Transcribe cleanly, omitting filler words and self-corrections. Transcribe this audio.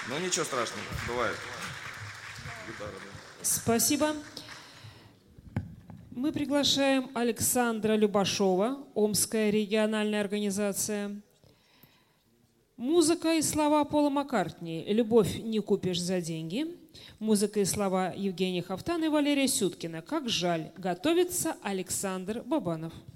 Ну ничего страшного, бывает. Гитара, да. Спасибо. Мы приглашаем Александра Любашова, Омская региональная организация. Музыка и слова Пола Маккартни «Любовь не купишь за деньги». Музыка и слова Евгения Хафтана и Валерия Сюткина «Как жаль». Готовится Александр Бабанов.